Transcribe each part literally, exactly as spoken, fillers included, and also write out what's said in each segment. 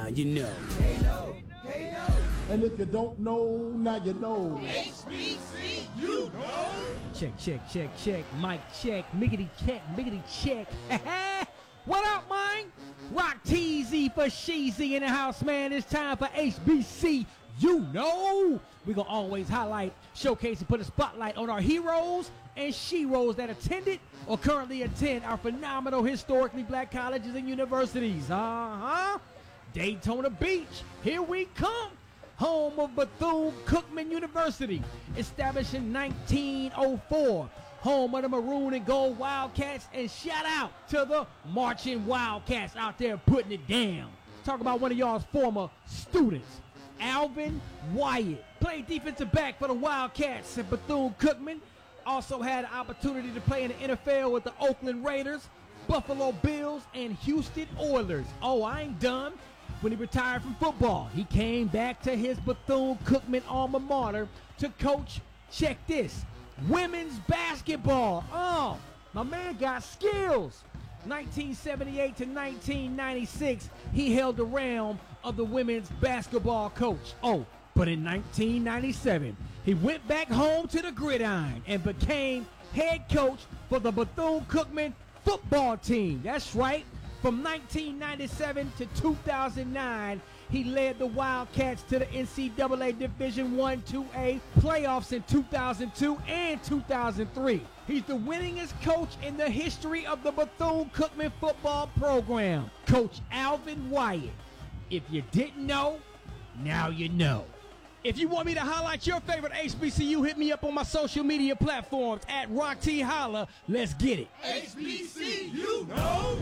you know. And if you don't know, now you know. H B C, you know. Check, check, check, check. Mic check. Miggity check. Miggity check. What up, man? Rock T Z for Sheezy in the house, man. It's time for H B C. You know. We're going to always highlight, showcase, and put a spotlight on our heroes and sheroes that attended or currently attend our phenomenal historically black colleges and universities. Uh-huh. Daytona Beach. Here we come. Home of Bethune-Cookman University, established in nineteen oh four. Home of the Maroon and Gold Wildcats, and shout out to the Marching Wildcats out there putting it down. Talk about one of y'all's former students, Alvin Wyatt. Played defensive back for the Wildcats at Bethune-Cookman. Also had an opportunity to play in the N F L with the Oakland Raiders, Buffalo Bills, and Houston Oilers. Oh, I ain't done. When he retired from football, he came back to his Bethune-Cookman alma mater to coach, check this, women's basketball. Oh, my man got skills. nineteen seventy-eight to nineteen ninety-six, he held the realm of the women's basketball coach. Oh, but in nineteen ninety-seven, he went back home to the gridiron and became head coach for the Bethune-Cookman football team. That's right. From nineteen ninety-seven to two thousand nine, he led the Wildcats to the N C double A Division one two A playoffs in two thousand two and two thousand three. He's the winningest coach in the history of the Bethune-Cookman football program, Coach Alvin Wyatt. If you didn't know, now you know. If you want me to highlight your favorite H B C U, hit me up on my social media platforms at Rock T Holla. Let's get it. H B C, you know.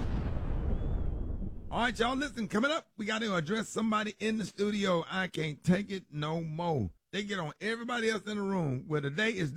All right, y'all, listen, coming up, we got to address somebody in the studio. I can't take it no more. They get on everybody else in the room. Well, today is